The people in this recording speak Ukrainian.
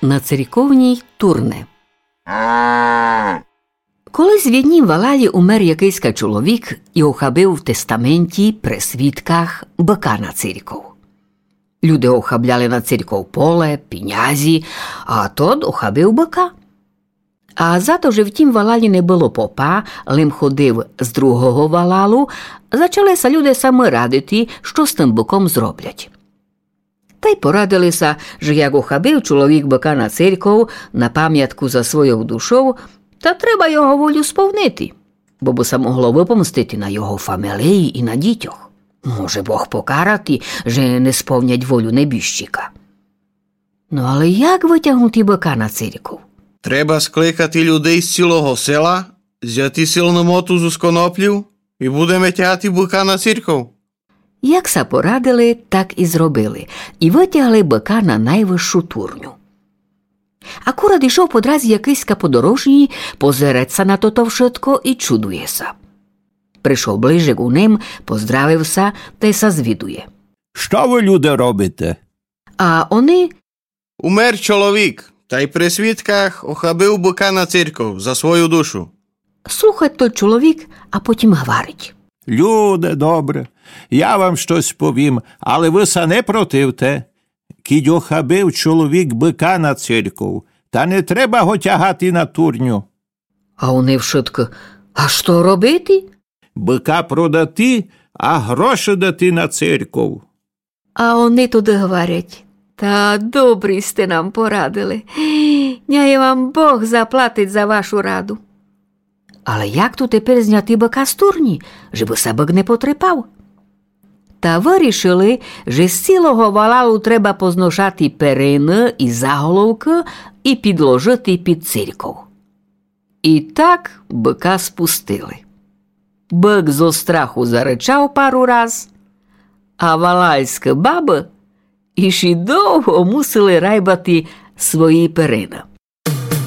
На церковній турне. Колись в одній валалі умер якийсь чоловік і охабив в тестаменті при свідках бика на церков. Люди охабляли на церков поле, пінязі, а тот охабив бика. А зато же в тім валалі не було попа, лим ходив з другого валалу, зачалися люди саме радити, що з тим биком зроблять. Та й порадилися, що як охабив чоловік бика на церков на пам'ятку за своєю душою, та треба його волю сповнити, бо би се могло випомстити на його фамілії і на дітях. Може Бог покарати, що не сповнять волю небіжчика. Ну, але як витягнути бика на церков? Треба скликати людей з цілого села, взяти сильну мотузу з коноплів і будемо тягати бика на церков. Як се порадили, так і зробили, і витягли бика на найвищу турню. Акурат ішов по дразі якийсь подорожній, позереться на то вшитко і чудується. Прийшов ближе к ним, поздравився та й звідує. Що ви, люди, робите? А вони... Умер чоловік, та й при свідках охабив бика на церков за свою душу. Слухає той чоловік, а потім говорить. Люди, добре, я вам щось повім, але ви се не противте. Кідь охабив чоловік бика на церков, та не треба го тягати на турню. А вони вшитко, а що робити? Бика продати, а гроші дати на церков. А вони туди говорять, та добрі сте нам порадили. Няє вам Бог заплатить за вашу раду. Але як тут тепер зняти бика з турні, щоб се бик не потріпав? Та вирішили, що з цілого валалу треба позношати перини і заголовки і підложити під церков. І так бика спустили. Бик зо страху заричав пару раз, а валальські баби іще довго мусили райбати свої перина.